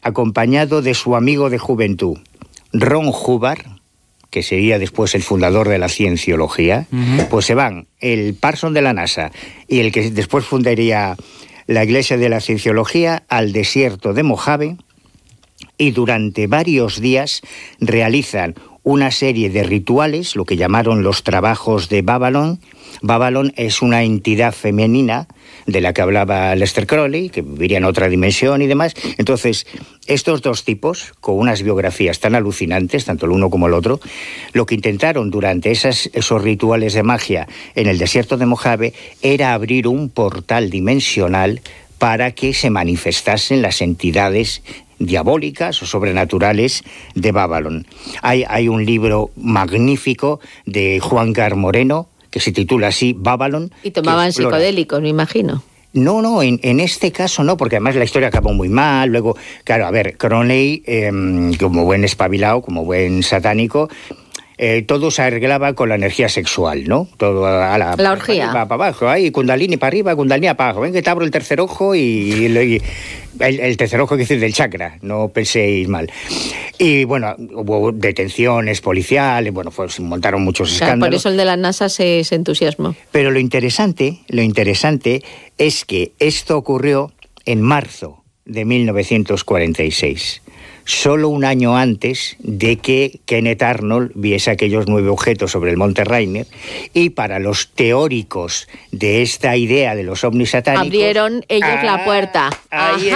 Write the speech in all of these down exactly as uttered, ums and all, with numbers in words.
acompañado de su amigo de juventud, Ron Hubbard, que sería después el fundador de la cienciología, uh-huh. pues se van el Parson de la NASA y el que después fundaría la Iglesia de la Cienciología al desierto de Mojave, y durante varios días realizan una serie de rituales, lo que llamaron los trabajos de Babalón. Babalón es una entidad femenina de la que hablaba Lester Crowley, que viviría en otra dimensión y demás. Entonces, estos dos tipos, con unas biografías tan alucinantes, tanto el uno como el otro, lo que intentaron durante esas, esos rituales de magia en el desierto de Mojave era abrir un portal dimensional para que se manifestasen las entidades diabólicas o sobrenaturales de Babalón. Hay, hay un libro magnífico de Juan Gar Moreno, que se titula así, Babalón. Y tomaban psicodélicos, me imagino. No, no, en, en este caso no, porque además la historia acabó muy mal. Luego, claro, a ver, Crowley, eh, como buen espabilado, como buen satánico, eh, todo se arreglaba con la energía sexual, ¿no? Todo a la, la orgía. Para, para abajo, ahí, Kundalini para arriba, Kundalini para abajo. Ven que te abro el tercer ojo y... y el, el tercer ojo, que decir, del chakra, no penséis mal. Y bueno, hubo detenciones policiales, bueno, pues montaron muchos escándalos. Claro, por eso el de la NASA se, se entusiasmó. Pero lo interesante, lo interesante es que esto ocurrió en marzo de mil novecientos cuarenta y seis. Solo un año antes de que Kenneth Arnold viese aquellos nueve objetos sobre el Monte Rainier, y para los teóricos de esta idea de los ovnis satánicos... Abrieron ellos ah, la puerta. Ahí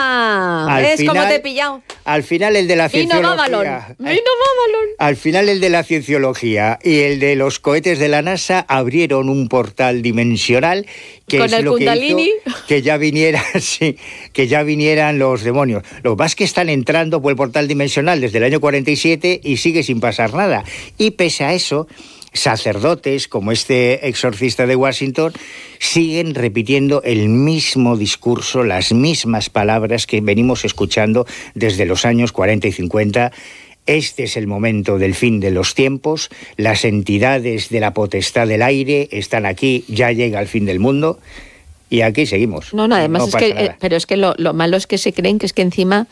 Ajá. está. ¿Ves cómo te he pillado? Al final el de la cienciología... Vino Babalón. Vino Babalón. Al final el de la cienciología y el de los cohetes de la NASA abrieron un portal dimensional que con es el lo Kundalini. Que hizo que ya viniera, sí, que ya vinieran los demonios. Lo que pasa es que están entrando por el portal dimensional desde el año cuarenta y siete y sigue sin pasar nada. Y pese a eso, sacerdotes como este exorcista de Washington siguen repitiendo el mismo discurso, las mismas palabras que venimos escuchando desde los años cuarenta y cincuenta. Este es el momento del fin de los tiempos, las entidades de la potestad del aire están aquí, ya llega el fin del mundo, y aquí seguimos. No, no, además no es que, eh, pero es que lo, lo malo es que se creen que es que encima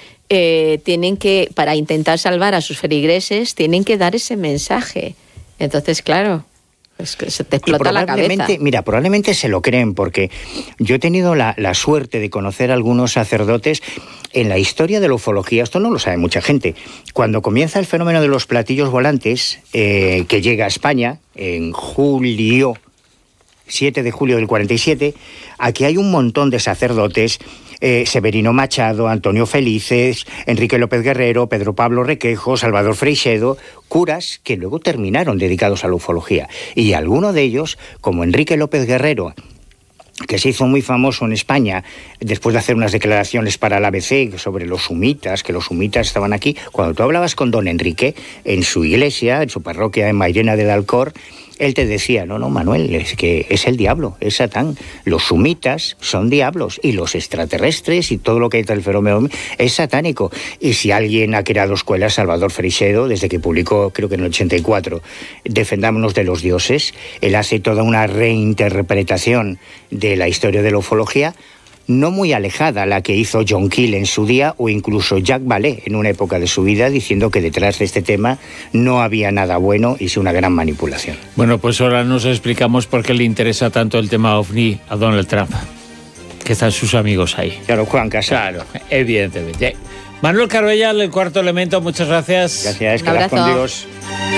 eh, tienen que, para intentar salvar a sus feligreses, tienen que dar ese mensaje. Entonces, claro, es que se te explota la cabeza. Mira, probablemente se lo creen, porque yo he tenido la, la suerte de conocer a algunos sacerdotes. En la historia de la ufología, esto no lo sabe mucha gente, cuando comienza el fenómeno de los platillos volantes, eh, que llega a España en julio, siete de julio del cuarenta y siete, aquí hay un montón de sacerdotes, eh, Severino Machado, Antonio Felices, Enrique López Guerrero, Pedro Pablo Requejo, Salvador Freixedo, curas que luego terminaron dedicados a la ufología. Y alguno de ellos, como Enrique López Guerrero, que se hizo muy famoso en España después de hacer unas declaraciones para el A B C sobre los sumitas, que los sumitas estaban aquí. Cuando tú hablabas con don Enrique en su iglesia, en su parroquia en Mairena del Alcor, él te decía, no, no, Manuel, es que es el diablo, es Satán. Los sumitas son diablos y los extraterrestres y todo lo que hay del fenómeno es satánico. Y si alguien ha creado escuelas, Salvador Freixedo, desde que publicó, creo que en el ochenta y cuatro, Defendámonos de los dioses, él hace toda una reinterpretación de la historia de la ufología, no muy alejada a la que hizo John Keel en su día o incluso Jacques Vallée en una época de su vida, diciendo que detrás de este tema no había nada bueno y es una gran manipulación. Bueno, pues ahora nos explicamos por qué le interesa tanto el tema OVNI a Donald Trump, que están sus amigos ahí. Claro, Juan Casa. Claro, evidentemente. Manuel Carbellal, El Cuarto Elemento, muchas gracias. Gracias, que las con Dios.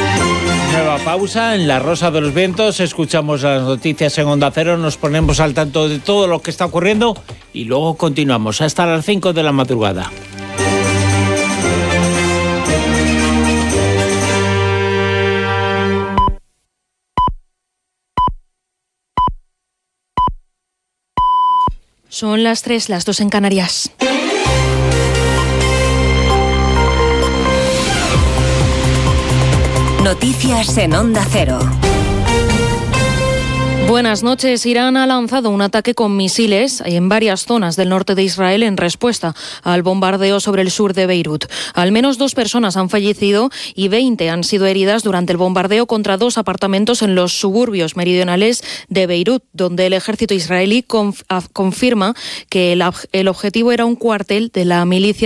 Nueva pausa en La Rosa de los Vientos, escuchamos las noticias en Onda Cero, nos ponemos al tanto de todo lo que está ocurriendo y luego continuamos hasta las cinco de la madrugada. Son las tres, las dos en Canarias. Noticias en Onda Cero. Buenas noches. Irán ha lanzado un ataque con misiles en varias zonas del norte de Israel en respuesta al bombardeo sobre el sur de Beirut. Al menos dos personas han fallecido y veinte han sido heridas durante el bombardeo contra dos apartamentos en los suburbios meridionales de Beirut, donde el ejército israelí conf- confirma que el, el objetivo era un cuartel de la milicia